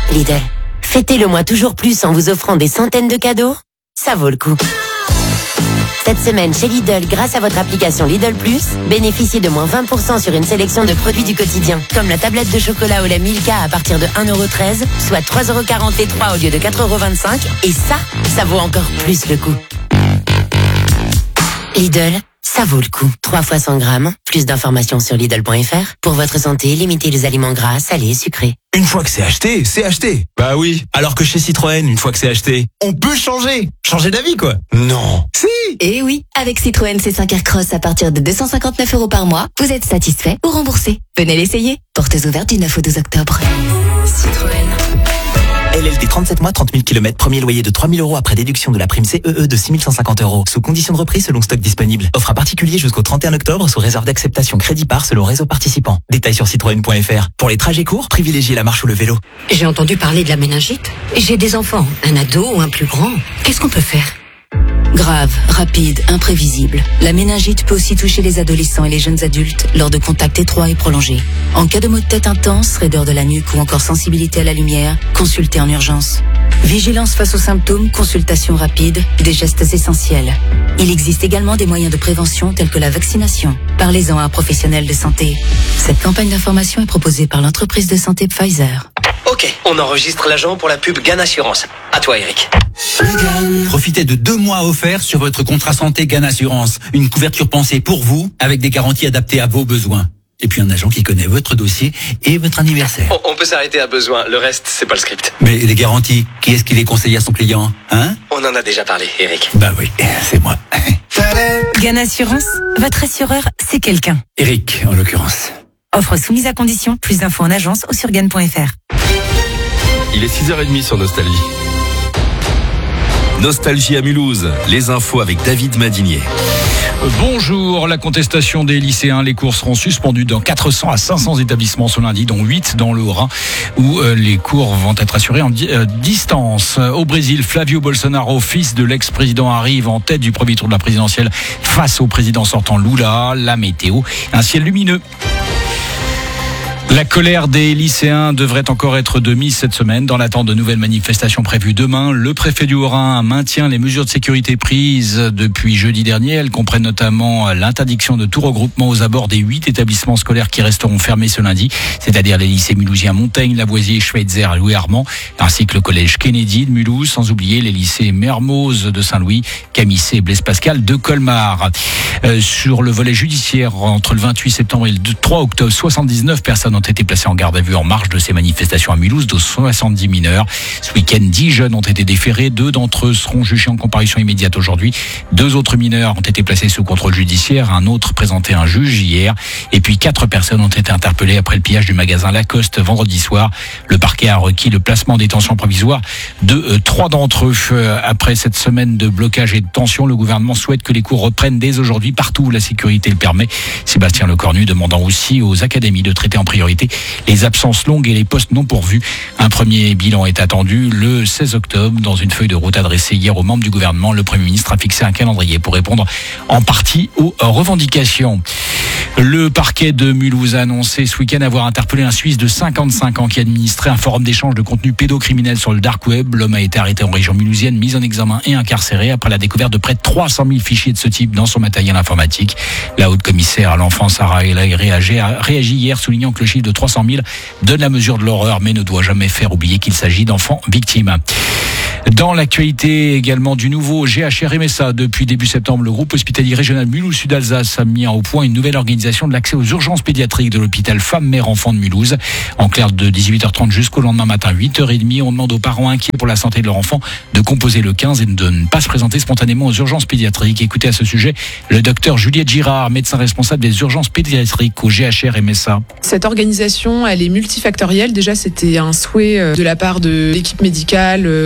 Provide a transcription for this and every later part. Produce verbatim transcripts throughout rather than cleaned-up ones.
Lidl, fêtez le mois toujours plus en vous offrant des centaines de cadeaux. Ça vaut le coup. Cette semaine chez Lidl, grâce à votre application Lidl Plus, bénéficiez de moins vingt pour cent sur une sélection de produits du quotidien, comme la tablette de chocolat au lait Milka à partir de un euro treize, soit trois euros quarante les trois au lieu de quatre euros vingt-cinq. Et ça, ça vaut encore plus le coup. Lidl, ça vaut le coup. trois fois cent grammes. Plus d'informations sur Lidl point F R. Pour votre santé, limitez les aliments gras, salés et sucrés. Une fois que c'est acheté, c'est acheté. Bah oui. Alors que chez Citroën, une fois que c'est acheté, on peut changer. Changer d'avis, quoi. Non. Si. Eh oui. Avec Citroën C cinq Aircross à partir de deux cent cinquante-neuf euros par mois, vous êtes satisfait ou remboursé. Venez l'essayer. Portes ouvertes du neuf au douze octobre. Citroën. L L D trente-sept mois, trente mille kilomètres, premier loyer de trois mille euros après déduction de la prime C E E de six mille cent cinquante euros. Sous condition de reprise selon stock disponible. Offre à particulier jusqu'au trente et un octobre sous réserve d'acceptation crédit par selon réseau participant. Détails sur citroën point F R. Pour les trajets courts, privilégiez la marche ou le vélo. J'ai entendu parler de la méningite. J'ai des enfants, un ado ou un plus grand. Qu'est-ce qu'on peut faire ? Grave, rapide, imprévisible. La méningite peut aussi toucher les adolescents et les jeunes adultes lors de contacts étroits et prolongés. En cas de maux de tête intense, raideur de la nuque ou encore sensibilité à la lumière, consultez en urgence. Vigilance face aux symptômes, consultation rapide, des gestes essentiels. Il existe également des moyens de prévention tels que la vaccination. Parlez-en à un professionnel de santé. Cette campagne d'information est proposée par l'entreprise de santé Pfizer. Ok, on enregistre l'agent pour la pub Gann Assurance. À toi, Eric. Profitez de deux mois offerts sur votre contrat santé Gann Assurance. Une couverture pensée pour vous, avec des garanties adaptées à vos besoins. Et puis un agent qui connaît votre dossier et votre anniversaire. On, on peut s'arrêter à besoin, le reste, c'est pas le script. Mais les garanties, qui est-ce qui les conseille à son client, hein? On en a déjà parlé, Eric. Bah oui, c'est moi. Gann Assurance, votre assureur, c'est quelqu'un. Eric, en l'occurrence. Offre soumise à condition. Plus d'infos en agence ou sur gann point F R. Il est six heures trente sur Nostalgie. Nostalgie à Mulhouse. Les infos avec David Madinier. Bonjour, la contestation des lycéens. Les cours seront suspendus dans quatre cents à cinq cents établissements ce lundi, dont huit dans le Haut-Rhin, où euh, les cours vont être assurés en di- euh, distance. Au Brésil, Flavio Bolsonaro, fils de l'ex-président, arrive en tête du premier tour de la présidentielle face au président sortant Lula. La météo, un ciel lumineux. La colère des lycéens devrait encore être de mise cette semaine. Dans l'attente de nouvelles manifestations prévues demain, le préfet du Haut-Rhin maintient les mesures de sécurité prises depuis jeudi dernier. Elles comprennent notamment l'interdiction de tout regroupement aux abords des huit établissements scolaires qui resteront fermés ce lundi, c'est-à-dire les lycées mulhousiens Montaigne, Lavoisier, Schweitzer et Louis Armand, ainsi que le collège Kennedy de Mulhouse, sans oublier les lycées Mermoz de Saint-Louis, Camissé et Blaise Pascal de Colmar. Euh, sur le volet judiciaire, entre le vingt-huit septembre et le trois octobre, soixante-dix-neuf personnes ont été placées en garde à vue en marge de ces manifestations à Mulhouse, dont soixante-dix mineurs. Ce week-end, dix jeunes ont été déférés. Deux d'entre eux seront jugés en comparution immédiate aujourd'hui. Deux autres mineurs ont été placés sous contrôle judiciaire. Un autre présenté à un juge hier. Et puis quatre personnes ont été interpellées après le pillage du magasin Lacoste vendredi soir. Le parquet a requis le placement en détention provisoire de euh, trois d'entre eux. Euh, après cette semaine de blocage et de tension, le gouvernement souhaite que les cours reprennent dès aujourd'hui partout où la sécurité le permet. Sébastien Lecornu demandant aussi aux académies de traiter en priorité les absences longues et les postes non pourvus. Un premier bilan est attendu le seize octobre. Dans une feuille de route adressée hier aux membres du gouvernement, le Premier ministre a fixé un calendrier pour répondre en partie aux revendications. Le parquet de Mulhouse a annoncé ce week-end avoir interpellé un Suisse de cinquante-cinq ans qui administrait un forum d'échange de contenu pédocriminel sur le dark web. L'homme a été arrêté en région mulhousienne, mis en examen et incarcéré après la découverte de près de trois cent mille fichiers de ce type dans son matériel informatique. La haute commissaire à l'enfance Sarah El Haïry a réagi hier, soulignant que le chiffre de trois cent mille donne la mesure de l'horreur, mais ne doit jamais faire oublier qu'il s'agit d'enfants victimes. Dans l'actualité également du nouveau G H R M S A, depuis début septembre, le groupe hospitalier régional Mulhouse-Sud-Alsace a mis au point une nouvelle organisation de l'accès aux urgences pédiatriques de l'hôpital Femmes-Mères-Enfants de Mulhouse. En clair, de dix-huit heures trente jusqu'au lendemain matin, huit heures trente, on demande aux parents inquiets pour la santé de leur enfant de composer le quinze et de ne pas se présenter spontanément aux urgences pédiatriques. Écoutez à ce sujet le docteur Juliette Girard, médecin responsable des urgences pédiatriques au G H R M S A. Cette organisation, elle est multifactorielle. Déjà, c'était un souhait de la part de l'équipe médicale, que ce soit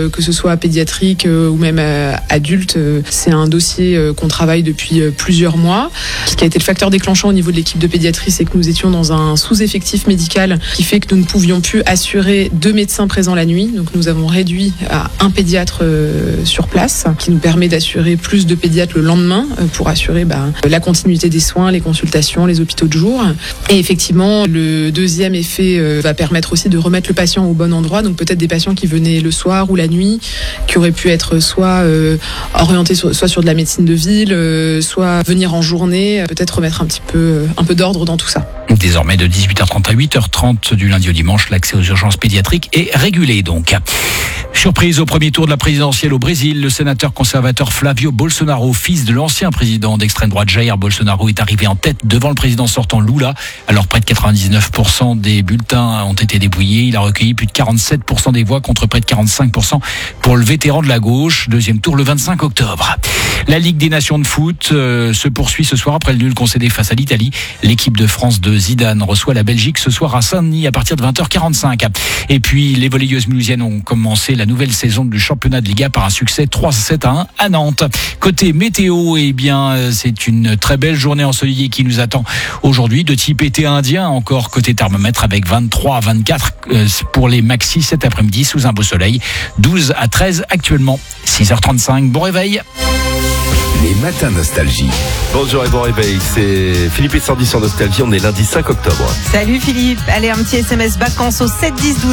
soit pédiatrique euh, ou même euh, adulte. Euh, c'est un dossier euh, qu'on travaille depuis euh, plusieurs mois. Ce qui a été le facteur déclenchant au niveau de l'équipe de pédiatrie, c'est que nous étions dans un sous-effectif médical qui fait que nous ne pouvions plus assurer deux médecins présents la nuit. Donc nous avons réduit à un pédiatre euh, sur place, qui nous permet d'assurer plus de pédiatres le lendemain euh, pour assurer bah, la continuité des soins, les consultations, les hôpitaux de jour. Et effectivement, le deuxième effet euh, va permettre aussi de remettre le patient au bon endroit. Donc peut-être des patients qui venaient le soir ou la nuit, qui auraient pu être soit euh, orientés sur, soit sur de la médecine de ville, euh, soit venir en journée, euh, peut-être remettre un petit peu, euh, un peu d'ordre dans tout ça. Désormais de dix-huit heures trente à huit heures trente du lundi au dimanche, l'accès aux urgences pédiatriques est régulé donc. Surprise au premier tour de la présidentielle au Brésil, le sénateur conservateur Flavio Bolsonaro, fils de l'ancien président d'extrême droite Jair Bolsonaro, est arrivé en tête devant le président sortant Lula. Alors près de quatre-vingt-dix-neuf pour cent des bulletins ont été débrouillés. Il a recueilli plus de quarante-sept pour cent des voix contre près de quarante-cinq pour cent pour le vétéran de la gauche. Deuxième tour le vingt-cinq octobre. La Ligue des Nations de foot euh, se poursuit ce soir après le nul concédé face à l'Italie. L'équipe de France de Zidane reçoit la Belgique ce soir à Saint-Denis à partir de vingt heures quarante-cinq. Et puis les volleyeuses mulhousiennes ont commencé la nouvelle saison du championnat de Liga par un succès trois sept à un à Nantes. Côté météo, eh bien c'est une très belle journée ensoleillée qui nous attend aujourd'hui, de type été indien, encore côté thermomètre avec vingt-trois à vingt-quatre pour les maxis cet après-midi sous un beau soleil, douze à treize actuellement. six heures trente-cinq, bon réveil. Les matins nostalgie. Bonjour et bon réveil, c'est Philippe et Sandy sur Nostalgie, on est lundi cinq octobre. Salut Philippe, allez un petit S M S vacances au sept dix douze.